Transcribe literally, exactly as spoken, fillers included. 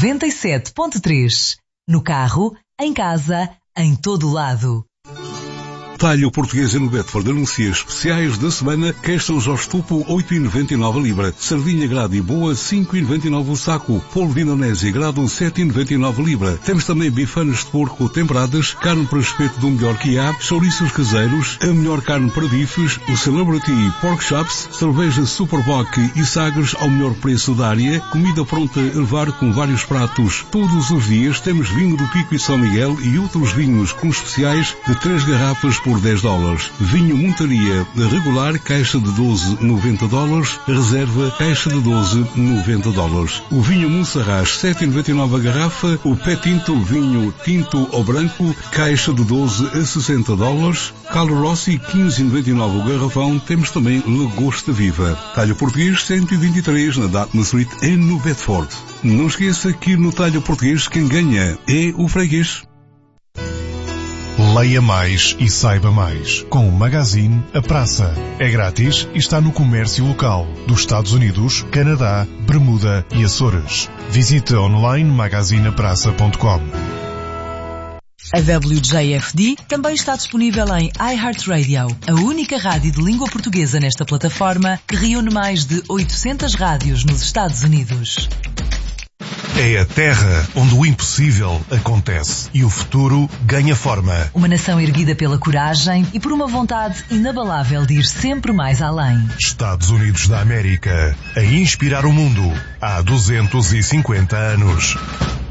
noventa e sete ponto três. No carro, em casa, em todo lado. Talho Português no Bedford anuncia especiais da semana: queijo São Jorge Tupo oito e noventa e nove a libra, sardinha grade e boa cinco e noventa e nove o saco, polvo de Indonésia grado sete e noventa e nove a libra. Temos também bifanas de porco temperadas, carne para espeto do melhor que há, chouriços caseiros, a melhor carne para bifes, o Celebrity Pork Chops, cerveja Superboc e Sagres ao melhor preço da área, comida pronta a levar com vários pratos. Todos os dias temos vinho do Pico e São Miguel e outros vinhos com especiais de três garrafas por dez dólares. Vinho Montaria regular, caixa de doze, noventa dólares. Reserva, caixa de doze, noventa dólares. O vinho Monserrat, sete e noventa e nove a garrafa. O Pé Tinto, vinho tinto ou branco, caixa de doze a sessenta dólares. Carlo Rossi, quinze e noventa e nove o garrafão. Temos também Lagosta Viva. Talho Português, cento e vinte e três na Dartmouth Street, em no Bedford. Não esqueça que no Talho Português quem ganha é o freguês. Leia mais e saiba mais com o Magazine A Praça. É grátis e está no comércio local dos Estados Unidos, Canadá, Bermuda e Açores. Visite online magazine a praça ponto com. A W J F D também está disponível em iHeartRadio, a única rádio de língua portuguesa nesta plataforma que reúne mais de oitocentas rádios nos Estados Unidos. É a terra onde o impossível acontece e o futuro ganha forma. Uma nação erguida pela coragem e por uma vontade inabalável de ir sempre mais além. Estados Unidos da América, a inspirar o mundo há duzentos e cinquenta anos.